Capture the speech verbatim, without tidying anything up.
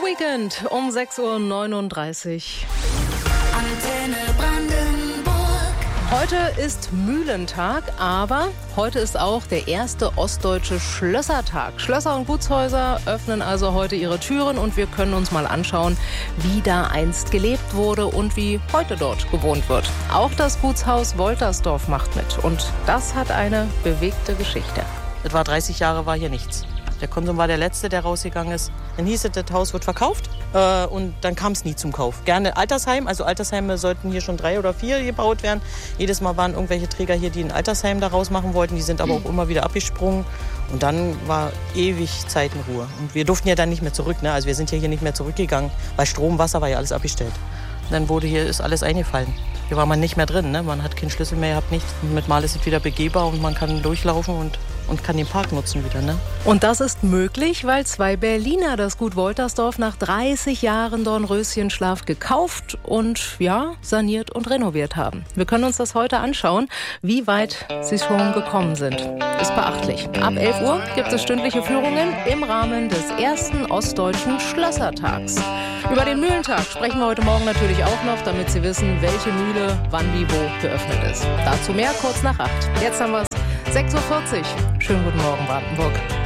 Weekend um sechs Uhr neununddreißig. Antenne Brandenburg. Heute ist Mühlentag, aber heute ist auch der erste ostdeutsche Schlössertag. Schlösser und Gutshäuser öffnen also heute ihre Türen und wir können uns mal anschauen, wie da einst gelebt wurde und wie heute dort gewohnt wird. Auch das Gutshaus Woltersdorf macht mit und das hat eine bewegte Geschichte. Das war dreißig Jahre, war hier nichts. Der Konsum war der Letzte, der rausgegangen ist. Dann hieß es, das Haus wird verkauft äh, und dann kam es nie zum Kauf. Gerne Altersheim, also Altersheime sollten hier schon drei oder vier gebaut werden. Jedes Mal waren irgendwelche Träger hier, die ein Altersheim daraus machen wollten. Die sind aber auch immer wieder abgesprungen. Und dann war ewig Zeitenruhe. Und wir durften ja dann nicht mehr zurück. Ne? Also wir sind ja hier nicht mehr zurückgegangen, weil Strom, Wasser war ja alles abgestellt. Und dann wurde hier, ist alles eingefallen. Hier war man nicht mehr drin. Ne? Man hat keinen Schlüssel mehr gehabt, nichts. Und mit Mal ist es wieder begehbar und man kann durchlaufen und und kann den Park nutzen wieder. Ne? Und das ist möglich, weil zwei Berliner das Gut Woltersdorf nach dreißig Jahren Dornröschenschlaf gekauft und ja, saniert und renoviert haben. Wir können uns das heute anschauen, wie weit sie schon gekommen sind. Ist beachtlich. Ab elf Uhr gibt es stündliche Führungen im Rahmen des ersten ostdeutschen Schlössertags. Über den Mühlentag sprechen wir heute Morgen natürlich auch noch, damit Sie wissen, welche Mühle wann wie wo geöffnet ist. Dazu mehr kurz nach acht. Jetzt haben wir es sechs Uhr vierzig. Schönen guten Morgen, Brandenburg.